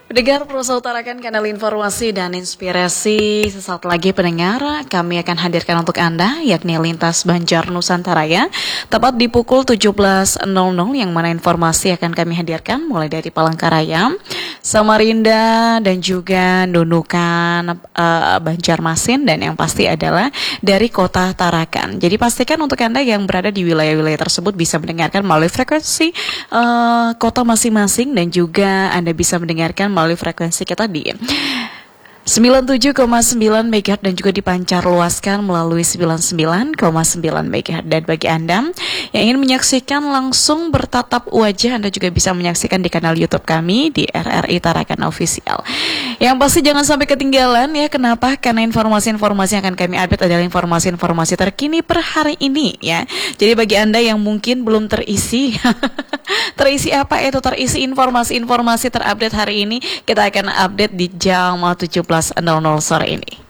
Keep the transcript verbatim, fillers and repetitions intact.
Pendengar Prosa utarakan kanal informasi dan inspirasi. Sesaat lagi pendengar, kami akan hadirkan untuk Anda yakni Lintas Banjar Nusantara ya. Tepat di pukul tujuh belas nol nol yang mana informasi akan kami hadirkan mulai dari Palangkaraya, Samarinda dan juga Nunukan, uh, Banjarmasin, dan yang pasti adalah dari Kota Tarakan. Jadi pastikan untuk Anda yang berada di wilayah-wilayah tersebut bisa mendengarkan melalui frekuensi uh, kota masing-masing, dan juga Anda bisa mendengarkan melalui frekuensi kita di sembilan puluh tujuh koma sembilan megahertz dan juga dipancar luaskan melalui sembilan puluh sembilan koma sembilan megahertz. Dan bagi Anda yang ingin menyaksikan langsung bertatap wajah, Anda juga bisa menyaksikan di kanal YouTube kami di R R I Tarakan Official. Yang pasti jangan sampai ketinggalan ya. Kenapa? Karena informasi-informasi yang akan kami update adalah informasi-informasi terkini per hari ini ya. Jadi bagi Anda yang mungkin belum terisi terisi apa itu terisi informasi-informasi terupdate hari ini, kita akan update di jam tujuh belas nol nol sore ini.